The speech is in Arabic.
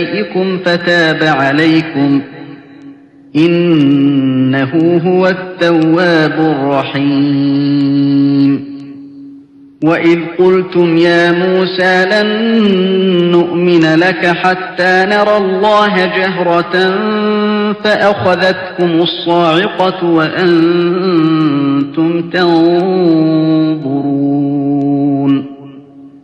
عليكم فتاب عليكم إنه هو التواب الرحيم. وإذ قلتم يا موسى لن نؤمن لك حتى نرى الله جهرة فأخذتكم الصاعقة وأنتم تنظرون